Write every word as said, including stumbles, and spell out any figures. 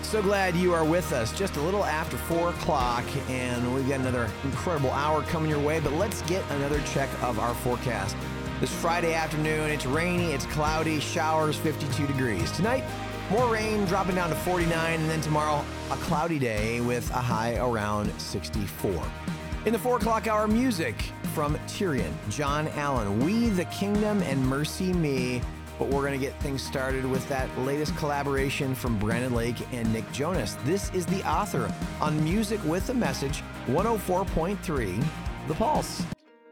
So glad you are with us. Just a little after four o'clock, and we've got another incredible hour coming your way, but let's get another check of our forecast. This Friday afternoon, it's rainy, it's cloudy, showers, fifty-two degrees. Tonight, more rain, dropping down to forty-nine, and then tomorrow, a cloudy day with a high around sixty-four. In the four o'clock hour, music from Tyrion, John Allen, We the Kingdom, and Mercy Me. But we're going to get things started with that latest collaboration from Brandon Lake and Nick Jonas. This is The Author on Music with a Message, one oh four point three, The Pulse.